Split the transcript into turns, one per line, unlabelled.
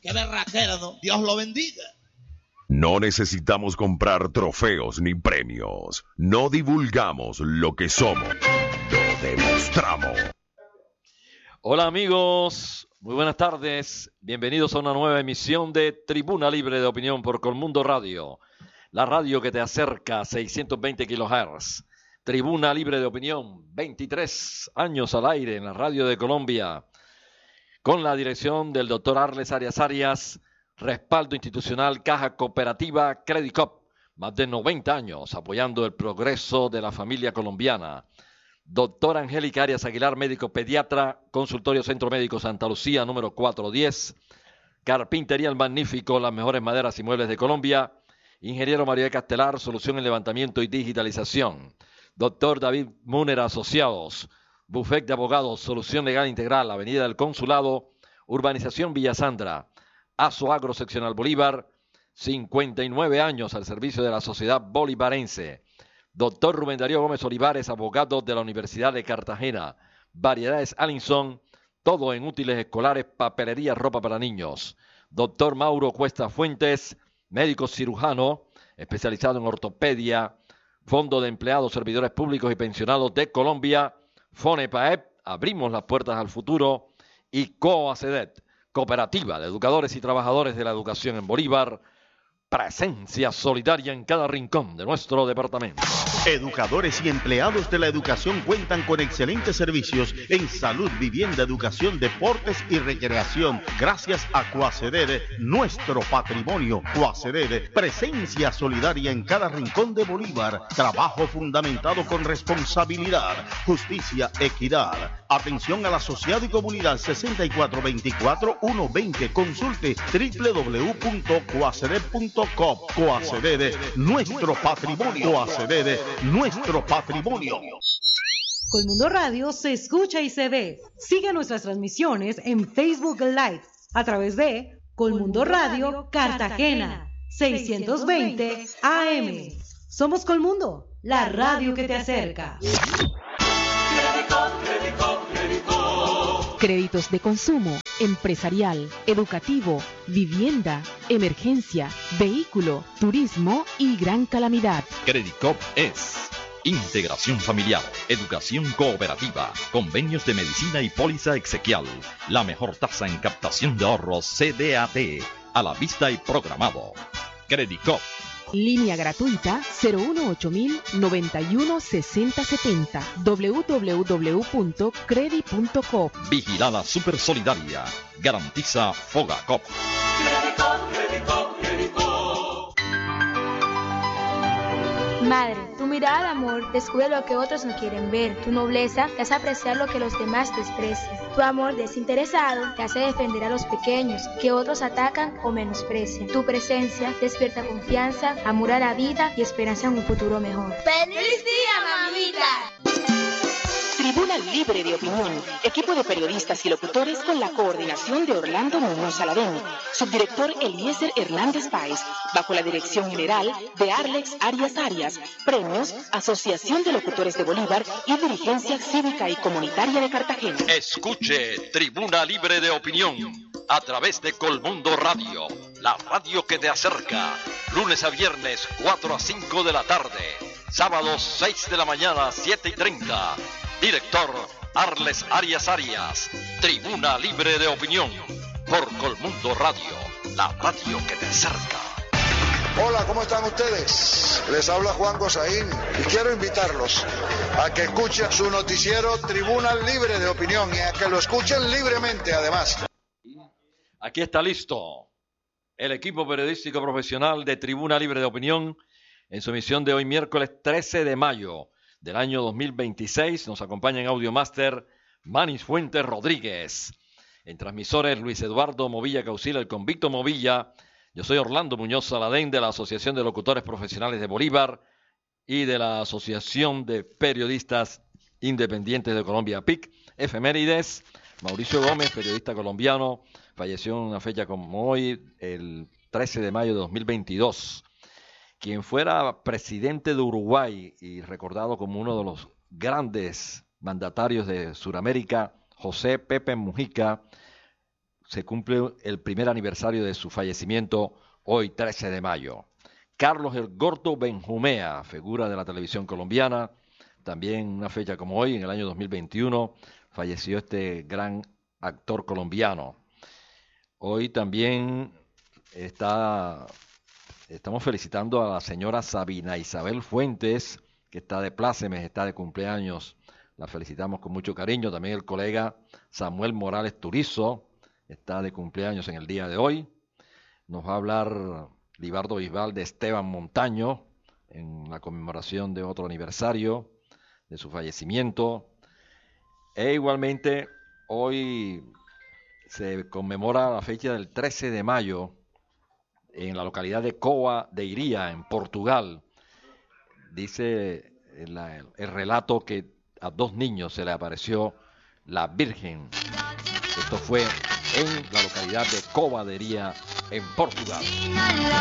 Qué berraquera, ¿no? Dios lo bendiga.
No necesitamos comprar trofeos ni premios. No divulgamos lo que somos. Lo demostramos.
Hola amigos, muy buenas tardes. Bienvenidos a una nueva emisión de Tribuna Libre de Opinión por Colmundo Radio. La radio que te acerca a 620 kHz. Tribuna Libre de Opinión, 23 años al aire en la radio de Colombia. Con la dirección del doctor Arles Arias Arias, respaldo institucional Caja Cooperativa Credicop, más de 90 años apoyando el progreso de la familia colombiana. Doctora Angélica Arias Aguilar, médico pediatra, Consultorio Centro Médico Santa Lucía, número 410. Carpintería El Magnífico, las mejores maderas y muebles de Colombia. Ingeniero María Castelar, solución en levantamiento y digitalización. Doctor David Múner Asociados, Bufet de Abogados, Solución Legal Integral, Avenida del Consulado, Urbanización Villa Sandra. Azoagro Seccional Bolívar, 59 años al servicio de la sociedad bolivarense. Doctor Rubén Darío Gómez Olivares, abogado de la Universidad de Cartagena. Variedades Allinson, todo en útiles escolares, papelería, ropa para niños. Doctor Mauro Cuesta Fuentes, médico cirujano, especializado en ortopedia. Fondo de Empleados, Servidores Públicos y Pensionados de Colombia. FONEPAEP, abrimos las puertas al futuro. Y COACEDET, Cooperativa de Educadores y Trabajadores de la Educación en Bolívar. Presencia solidaria en cada rincón de nuestro departamento.
Educadores y empleados de la educación cuentan con excelentes servicios en salud, vivienda, educación, deportes y recreación. Gracias a Coaceder, nuestro patrimonio. Coaceder, presencia solidaria en cada rincón de Bolívar. Trabajo fundamentado con responsabilidad, justicia, equidad. Atención al asociado y comunidad 6424-120. Consulte www.coaceder.com. Coaceder, nuestro patrimonio. Coaceder, nuestro patrimonio.
Colmundo Radio se escucha y se ve. Sigue nuestras transmisiones en Facebook Live a través de Colmundo Radio Cartagena 620 AM. Somos Colmundo, la radio que te acerca.
Créditos de consumo, empresarial, educativo, vivienda, emergencia, vehículo, turismo y gran calamidad.
Credicop es integración familiar, educación cooperativa, convenios de medicina y póliza exequial. La mejor tasa en captación de ahorros CDAT, a la vista y programado. Credicop.
Línea gratuita 018-916070 www.credi.com.
Vigilada Super Solidaria. Garantiza Fogacop.
Madre, tu mirada de amor descubre lo que otros no quieren ver. Tu nobleza te hace apreciar lo que los demás desprecian. Tu amor desinteresado te hace defender a los pequeños que otros atacan o menosprecian. Tu presencia despierta confianza, amor a la vida y esperanza en un futuro mejor.
¡Feliz día, mamita!
Tribuna Libre de Opinión, equipo de periodistas y locutores con la coordinación de Orlando Muñoz Saladén, subdirector Eliezer Hernández Páez, bajo la dirección general de Arlex Arias Arias, premios Asociación de Locutores de Bolívar y Dirigencia Cívica y Comunitaria de Cartagena.
Escuche Tribuna Libre de Opinión a través de Colmundo Radio, la radio que te acerca, lunes a viernes 4 a 5 de la tarde, sábados 6 de la mañana 7:30. Director Arles Arias Arias. Tribuna Libre de Opinión por Colmundo Radio, la radio que te acerca.
Hola, ¿cómo están ustedes? Les habla Juan Gosaín y quiero invitarlos a que escuchen su noticiero Tribuna Libre de Opinión y a que lo escuchen libremente además.
Aquí está listo el equipo periodístico profesional de Tribuna Libre de Opinión en su emisión de hoy miércoles 13 de mayo del año 2026. Nos acompaña en Audio Master Manis Fuentes Rodríguez. En transmisores Luis Eduardo Movilla Caucil, el convicto Movilla. Yo soy Orlando Muñoz Saladén de la Asociación de Locutores Profesionales de Bolívar y de la Asociación de Periodistas Independientes de Colombia, PIC. Efemérides. Mauricio Gómez, periodista colombiano, falleció en una fecha como hoy, el 13 de mayo de 2022. Quien fuera presidente de Uruguay y recordado como uno de los grandes mandatarios de Sudamérica, José Pepe Mujica, se cumple el primer aniversario de su fallecimiento hoy 13 de mayo. Carlos el Gordo Benjumea, figura de la televisión colombiana, también una fecha como hoy, en el año 2021, falleció este gran actor colombiano. Hoy también estamos felicitando a la señora Sabina Isabel Fuentes, que está de plácemes, está de cumpleaños. La felicitamos con mucho cariño. También el colega Samuel Morales Turizo está de cumpleaños en el día de hoy. Nos va a hablar Libardo Bisbal de Esteban Montaño en la conmemoración de otro aniversario de su fallecimiento. E igualmente hoy se conmemora la fecha del 13 de mayo en la localidad de Coa de Iria, en Portugal. Dice el relato que a 2 niños se le apareció la Virgen. Esto fue en la localidad de Coa de Iria, en Portugal.